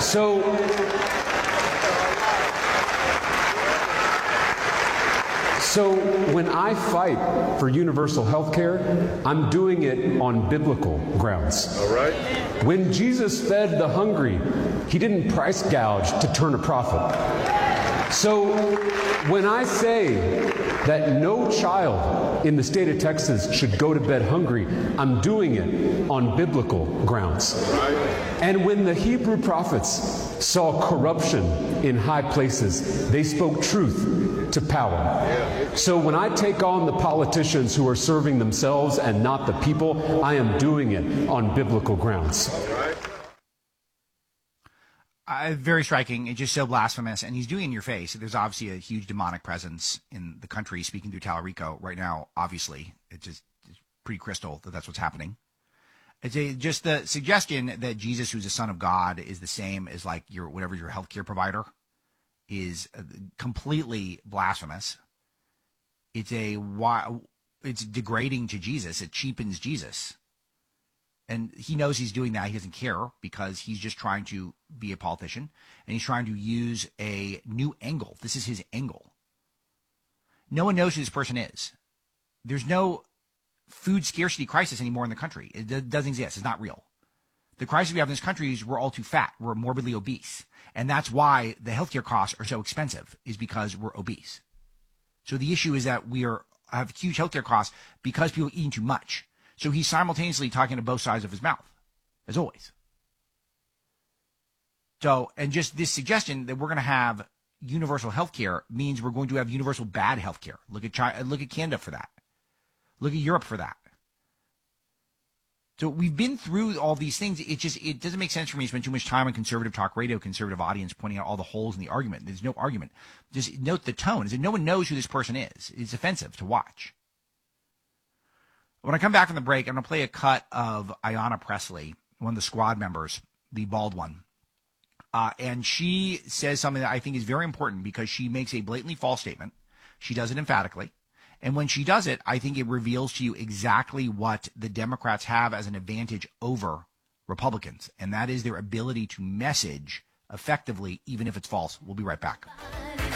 So when I fight for universal health care, I'm doing it on biblical grounds. All right. When Jesus fed the hungry, he didn't price gouge to turn a profit. So when I say that no child in the state of Texas should go to bed hungry, I'm doing it on biblical grounds. Right. And when the Hebrew prophets saw corruption in high places, they spoke truth to power. So when I take on the politicians who are serving themselves and not the people, I am doing it on biblical grounds. Very striking and just so blasphemous. And he's doing it in your face. There's obviously a huge demonic presence in the country speaking through Tallarico right now. Obviously, it's pretty crystal that that's what's happening. It's just the suggestion that Jesus, who's the Son of God, is the same as like your healthcare provider is completely blasphemous. It's degrading to Jesus. It cheapens Jesus. And he knows he's doing that. He doesn't care because he's just trying to be a politician and he's trying to use a new angle. This is his angle. No one knows who this person is. There's no food scarcity crisis anymore in the country. It doesn't exist. It's not real. The crisis we have in this country is we're all too fat. We're morbidly obese. And that's why the healthcare costs are so expensive, is because we're obese. So the issue is that we have huge healthcare costs because people are eating too much. So he's simultaneously talking to both sides of his mouth, as always. So, and just this suggestion that we're going to have universal health care means we're going to have universal bad health care. Look at China, look at Canada for that. Look at Europe for that. So we've been through all these things. It doesn't make sense for me to spend too much time on conservative talk radio, conservative audience, pointing out all the holes in the argument. There's no argument. Just note the tone. Is that no one knows who this person is. It's offensive to watch. When I come back from the break, I'm going to play a cut of Ayanna Pressley, one of the squad members, the bald one. And she says something that I think is very important because she makes a blatantly false statement. She does it emphatically. And when she does it, I think it reveals to you exactly what the Democrats have as an advantage over Republicans. And that is their ability to message effectively, even if it's false. We'll be right back.